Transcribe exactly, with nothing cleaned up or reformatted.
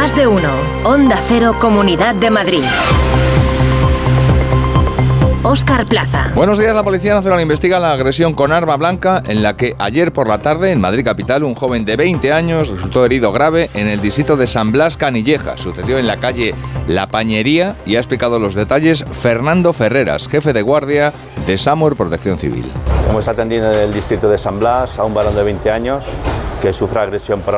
Más de uno. Onda Cero, Comunidad de Madrid. Óscar Plaza. Buenos días. La Policía Nacional investiga la agresión con arma blanca en la que ayer por la tarde en Madrid capital un joven de veinte años resultó herido grave en el distrito de San Blas Canilleja. Sucedió en la calle La Pañería y ha explicado los detalles Fernando Ferreras, jefe de guardia de SAMUR Protección Civil. Hemos atendido en el distrito de San Blas a un varón de veinte años que sufre agresión por